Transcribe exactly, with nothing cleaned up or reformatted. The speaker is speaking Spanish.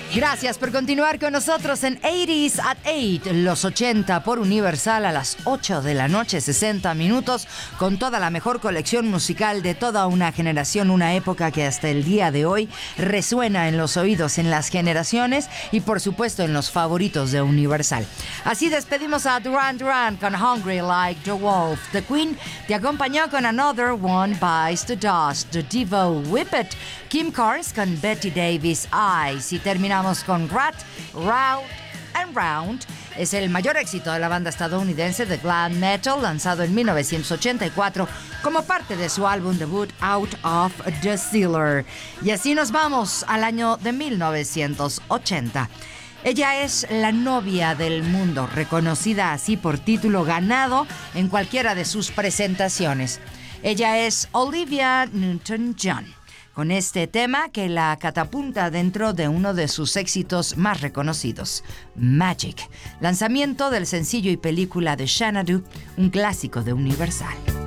Gracias por continuar con nosotros en ochenta at ocho, los ochenta por Universal a las ocho de la noche, sesenta minutos, con toda la mejor colección musical de toda una generación, una época que hasta el día de hoy resuena en los oídos, en las generaciones y por supuesto en los favoritos de Universal. Así despedimos a Duran Duran con Hungry Like the Wolf. The Queen te acompañó con Another One Bites the Dust. The Devo Whippet. Kim Carnes con Betty Davis Eyes. Y terminamos con Rat, Round and Round. Es el mayor éxito de la banda estadounidense de glam metal, lanzado en mil novecientos ochenta y cuatro como parte de su álbum debut Out of the Cellar. Y así nos vamos al año de mil novecientos ochenta. Ella es la novia del mundo, reconocida así por título ganado en cualquiera de sus presentaciones. Ella es Olivia Newton-John, con este tema que la catapulta dentro de uno de sus éxitos más reconocidos, Magic, lanzamiento del sencillo y película de Xanadu, un clásico de Universal.